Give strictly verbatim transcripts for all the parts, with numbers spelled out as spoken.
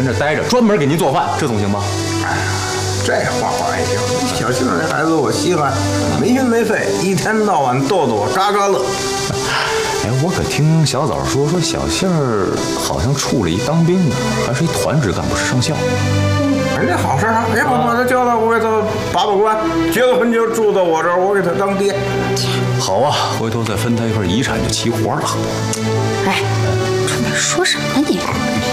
跟这待着，专门给您做饭，这总行吧？ 哎，这话话也行。小杏这孩子我稀罕，没心没肺，一天到晚逗逗我，嘎嘎乐。 哎，我可听小枣说，说小杏儿好像处了一当兵的，还是一团职干部，是上校。 人家好事啊！哎，我把他叫来，我给他把把关，结了婚就住在我这儿，我给他当爹。 好啊，回头再分他一份遗产就齐活了。 哎，这在说什么呢你？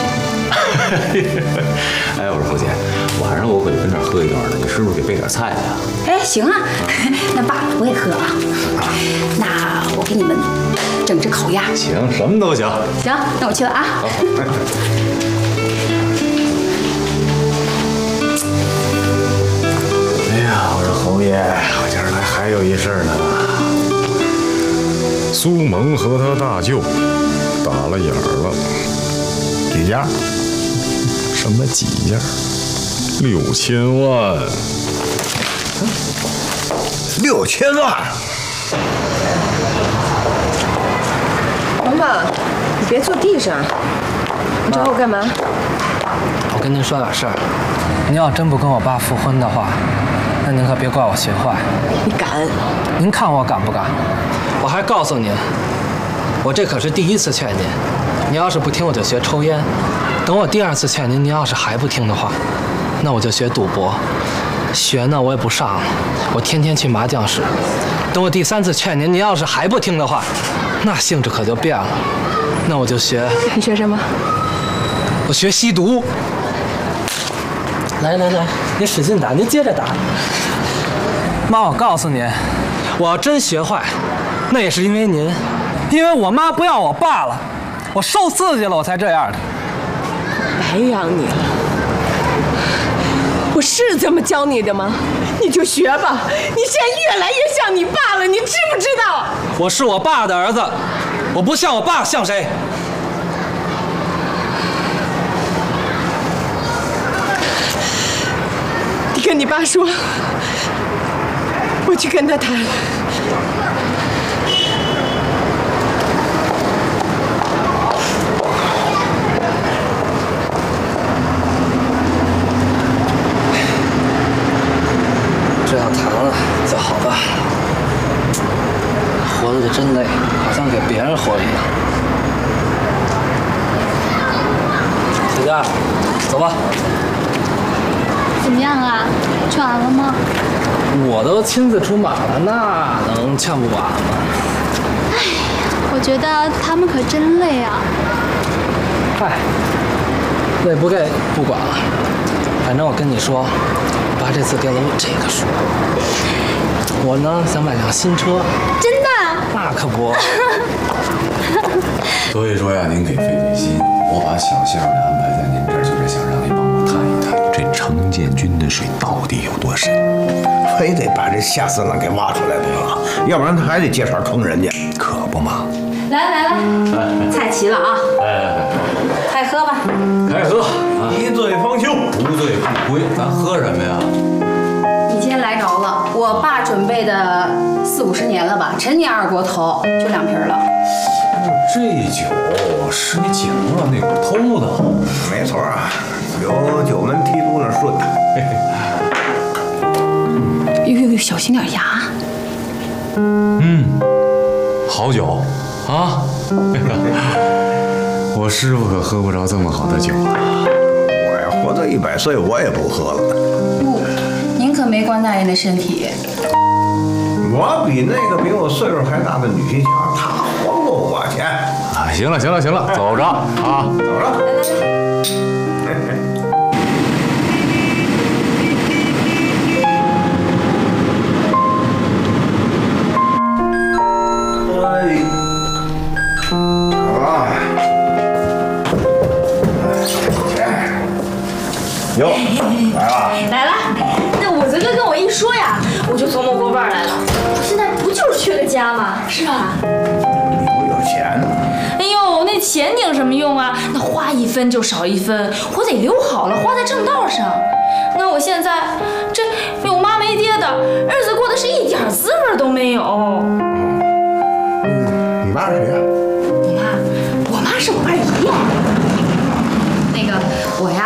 哎，我说福姐，晚上我可得跟这儿喝一段了，你是不是给备点菜呀？ 哎，行啊，那爸我也喝啊。那我给你们整只烤鸭。 行，什么都行。 行，那我去了啊。 好。 哎呀，我说侯爷，我今儿来还有一事儿呢。苏蒙和他大舅打了眼儿了，几家？什么几家？六千万。 六千万！ 王爸，你别坐地上，你找我干嘛？ 我跟您说点事儿，您要真不跟我爸复婚的话，那您可别怪我学坏。 你敢？ 您看我敢不敢？我还告诉您，我这可是第一次劝您，您要是不听，我就学抽烟；等我第二次劝您，您要是还不听的话，那我就学赌博。学呢我也不上了，我天天去麻将室。等我第三次劝您，您要是还不听的话，那性质可就变了，那我就学。 你学什么？ 我学吸毒。来来来，您使劲打，您接着打。妈，我告诉您，我要真学坏，那也是因为您，因为我妈不要我爸了，我受刺激了，我才这样的。 白养你了。我是这么教你的吗？你就学吧，你现在越来越像你爸了，你知不知道？ 我是我爸的儿子，我不像我爸，像谁？ 你跟你爸说，我去跟他谈。 这要谈了就好吧。活得真累，好像给别人活一样。小佳，走吧。 怎么样啊？劝完了吗？ 我都亲自出马了，那能劝不完吗？ 哎呀，我觉得他们可真累啊。 嗨，累不累不管了，反正我跟你说，我爸这次给了我这个数。我呢想买辆新车。 真的？ 那可不。 所以说呀，您给费费心，我把小杏儿呢安排在您这儿，就是想让您帮我探一探这程建军的水到底有多深。 非得把这下三滥给挖出来不了，要不然他还得接茬坑人家。 可不嘛。 来来来，菜齐了啊！ 哎， 开喝吧。 开始喝啊！ 一醉方休， 不醉不归。咱喝什么呀？ 你今天来着了，我爸准备的四五十年了吧，陈年二锅头，就两瓶了。 这酒是你姐夫让那会儿偷的。 没错啊，有九门提督那顺。 呦呦呦，小心点牙。 嗯，好酒啊！我师傅可喝不着这么好的酒啊。 我要活到一百岁，我也不喝了。 不，您可没关大人的身体。 我比那个比我岁数还大的女婿强，他活不过我去。 啊，行了行了行了，走着啊， 走着。哎，好了。哟，来了。 来了，那武泽哥跟我一说呀，我就琢磨过味儿来了。我现在不就是缺个家吗？是吧？ 你不有钱？ 哎呦，那钱顶什么用啊？那花一分就少一分，我得留好了，花在正道上。那我现在这有妈没爹的日子过得是一点滋味都没有。 嗯，你妈是谁呀？ 我妈，我妈是我爸爷爷。那个我呀，